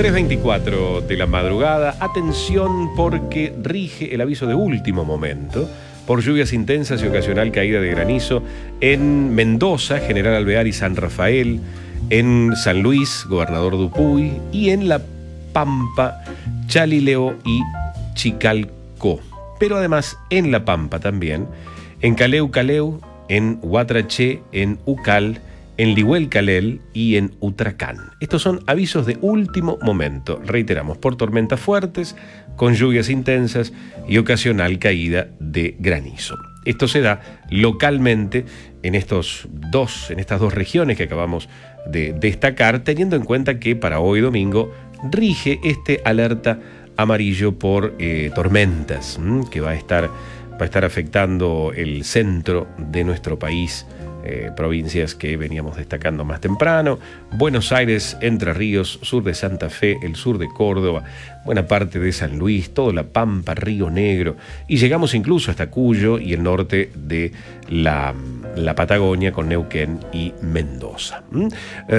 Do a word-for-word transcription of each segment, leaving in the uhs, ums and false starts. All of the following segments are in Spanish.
tres veinticuatro de la madrugada. Atención porque rige el aviso de último momento por lluvias intensas y ocasional caída de granizo en Mendoza, General Alvear y San Rafael, en San Luis, Gobernador Dupuy, y en La Pampa, Chalileo y Chicalcó. Pero además en La Pampa también, en Caleu Caleu, en Huatraché, en Ucal, en Lihuel Calel y en Utracán. Estos son avisos de último momento, reiteramos, por tormentas fuertes, con lluvias intensas y ocasional caída de granizo. Esto se da localmente en, estos dos, en estas dos regiones que acabamos de destacar, teniendo en cuenta que para hoy domingo rige este alerta amarillo por eh, tormentas, ¿m? que va a estar, va a estar afectando el centro de nuestro país. Eh, provincias que veníamos destacando más temprano: Buenos Aires, Entre Ríos, sur de Santa Fe, el sur de Córdoba, buena parte de San Luis, todo La Pampa, Río Negro, y llegamos incluso hasta Cuyo y el norte de la, la Patagonia con Neuquén y Mendoza. ¿Mm?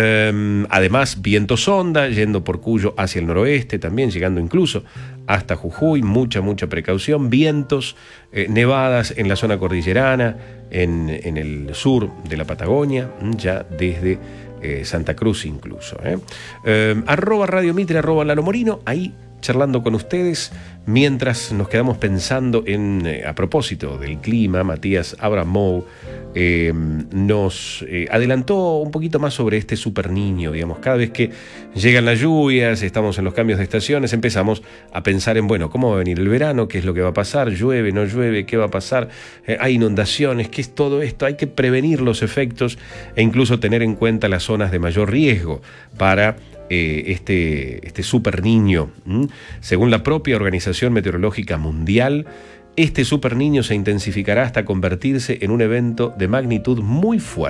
Eh, además, viento sonda yendo por Cuyo hacia el noroeste, también llegando incluso hasta Jujuy, mucha, mucha precaución, vientos, eh, nevadas en la zona cordillerana, en, en el sur de la Patagonia, ya desde eh, Santa Cruz incluso. ¿eh? Eh, arroba Radio Mitre, arroba Lalo Morino, ahí charlando con ustedes, mientras nos quedamos pensando en, eh, a propósito del clima, Matías Abramou eh, nos eh, adelantó un poquito más sobre este super niño, digamos, cada vez que llegan las lluvias, estamos en los cambios de estaciones, empezamos a pensar en, bueno, ¿cómo va a venir el verano? ¿Qué es lo que va a pasar? ¿Llueve, no llueve? ¿Qué va a pasar? Eh, ¿Hay inundaciones? ¿Qué es todo esto? Hay que prevenir los efectos e incluso tener en cuenta las zonas de mayor riesgo para Eh, este, este super niño. ¿Mm? Según la propia Organización Meteorológica Mundial, este super niño se intensificará hasta convertirse en un evento de magnitud muy fuerte.